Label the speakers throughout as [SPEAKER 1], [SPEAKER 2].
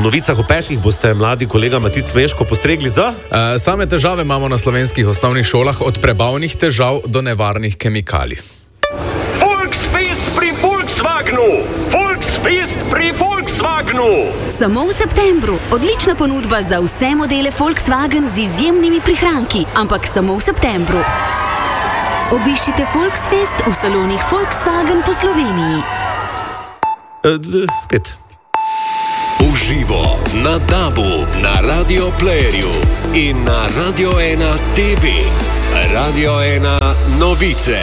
[SPEAKER 1] novicah o 5 boste mladi kolega Matic Meško postregli za?
[SPEAKER 2] Same težave imamo na slovenskih osnovnih šolah, od prebavnih težav do nevarnih kemikalij.
[SPEAKER 3] Volksfest pri Volkswagenu! Volksfest pri Volkswagenu!
[SPEAKER 4] Samo v septembru. Odlična ponudba za vse modele Volkswagen z izjemnimi prihranki, ampak samo v septembru. Obiščite Volksfest v salonih Volkswagen po Sloveniji.
[SPEAKER 1] 5.
[SPEAKER 5] Uživo na DAB-u, na Radio Playerju in na Radio 1 TV. Radio 1 novice.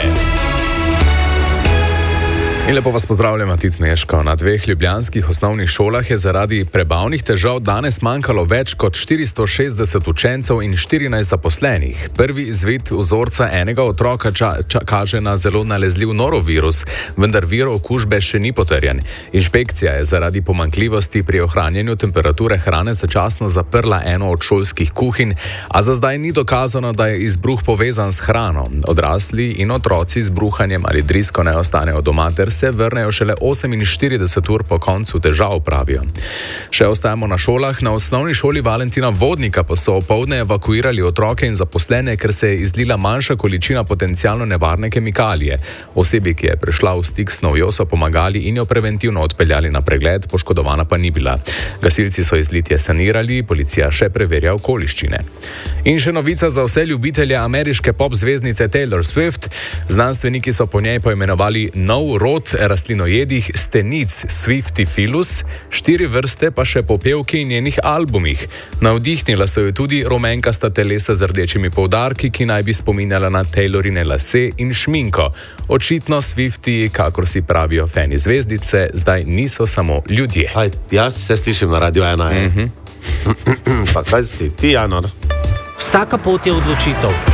[SPEAKER 2] In lepo vas pozdravljam, Matic Meško. Na 2 ljubljanskih osnovnih šolah je zaradi prebavnih težav danes manjkalo več kot 460 učencev in 14 zaposlenih. Prvi izvid vzorca enega otroka kaže na zelo nalezljiv norovirus, vendar vir okužbe še ni potrjen. Inšpekcija je zaradi pomanjkljivosti pri ohranjanju temperature hrane začasno zaprla eno od šolskih kuhinj, a za zdaj ni dokazano, da je izbruh povezan s hrano. Odrasli in otroci z bruhanjem ali drisko ne ostanejo doma ter se vrnejo šele 48 ur po koncu težav, pravijo. Še ostajamo na šolah. Na osnovni šoli Valentina Vodnika pa so opoldne evakuirali otroke in zaposlene, ker se je izlila manjša količina potencialno nevarne kemikalije. Osebi, ki je prišla v stik s snovjo, so pomagali in jo preventivno odpeljali na pregled, poškodovana pa ni bila. Gasilci so izlitje sanirali, policija še preverja okoliščine. In še novica za vse ljubitelje ameriške pop zvezdnice Taylor Swift. Znanstveniki so po njej poimenovali nov rod rastlinojedih stenic Swiftifilus, 4 vrste pa še po pevki in njenih albumih. Navdihnila so jo tudi rumenkasta telesa z rdečimi poudarki, ki naj bi spominjala na Taylorine lase in šminko. Očitno Swifti, kakor si pravijo fani zvezdice, zdaj niso samo ljudje.
[SPEAKER 1] Jaz se slišim na Radio 1. Pa kaj si ti, Janor?
[SPEAKER 6] Vsaka pot je odločitev.